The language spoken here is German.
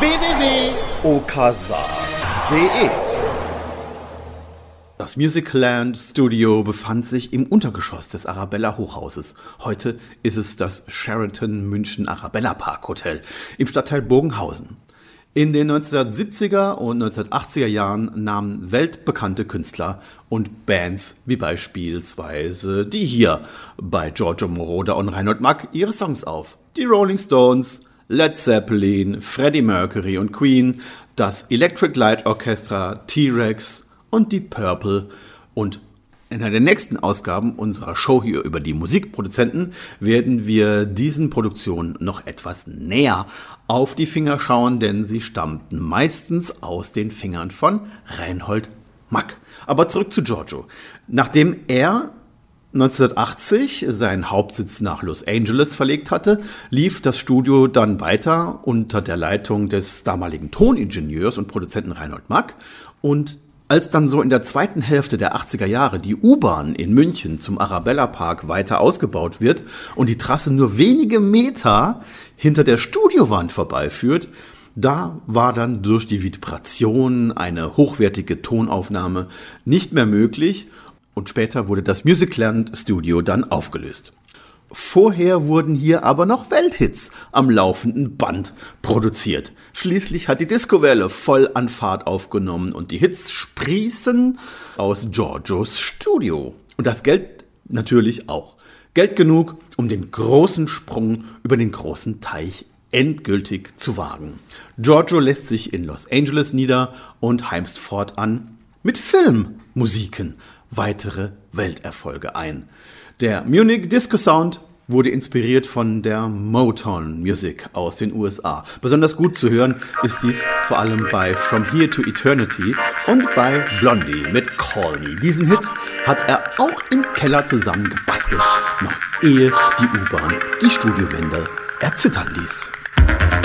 www.okasa.de. Das Musicland Studio befand sich im Untergeschoss des Arabella Hochhauses. Heute ist es das Sheraton München Arabella Park Hotel im Stadtteil Bogenhausen. In den 1970er und 1980er Jahren nahmen weltbekannte Künstler und Bands wie beispielsweise die hier bei Giorgio Moroder und Reinhold Mack ihre Songs auf. Die Rolling Stones, Led Zeppelin, Freddie Mercury und Queen, das Electric Light Orchestra, T-Rex und die Purple. Und in einer der nächsten Ausgaben unserer Show hier über die Musikproduzenten werden wir diesen Produktionen noch etwas näher auf die Finger schauen, denn sie stammten meistens aus den Fingern von Reinhold Mack. Aber zurück zu Giorgio. Nachdem er 1980 seinen Hauptsitz nach Los Angeles verlegt hatte, lief das Studio dann weiter unter der Leitung des damaligen Toningenieurs und Produzenten Reinhold Mack. Und als dann so in der zweiten Hälfte der 80er Jahre die U-Bahn in München zum Arabella Park weiter ausgebaut wird und die Trasse nur wenige Meter hinter der Studiowand vorbeiführt, da war dann durch die Vibration eine hochwertige Tonaufnahme nicht mehr möglich und später wurde das Musicland Studio dann aufgelöst. Vorher wurden hier aber noch Welthits am laufenden Band produziert. Schließlich hat die Discowelle voll an Fahrt aufgenommen und die Hits sprießen aus Giorgios Studio. Und das Geld natürlich auch. Geld genug, um den großen Sprung über den großen Teich endgültig zu wagen. Giorgio lässt sich in Los Angeles nieder und heimst fortan mit Filmmusiken weitere Welterfolge ein. Der Munich Disco Sound wurde inspiriert von der Motown Music aus den USA. Besonders gut zu hören ist dies vor allem bei From Here to Eternity und bei Blondie mit Call Me. Diesen Hit hat er auch im Keller zusammen gebastelt, noch ehe die U-Bahn die Studiowände erzittern ließ.